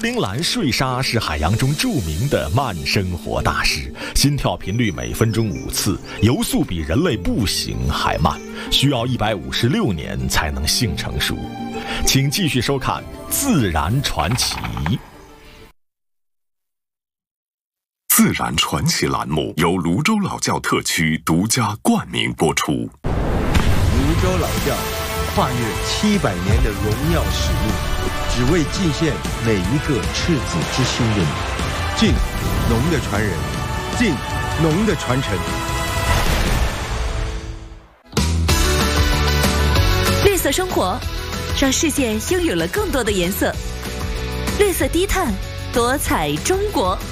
陵兰睡鲨是海洋中著名的慢生活大师，心跳频率每分钟5次，游速比人类步行还慢，需要156年才能性成熟。请继续收看《自然传奇》。 自然传奇栏目由泸州老窖特区独家冠名播出。 泸州老窖跨越700年的荣耀使命，只为尽献每一个赤子之心的你。敬农的传人，敬农的传承。 绿色生活，让世界拥有了更多的颜色。绿色低碳，多彩中国。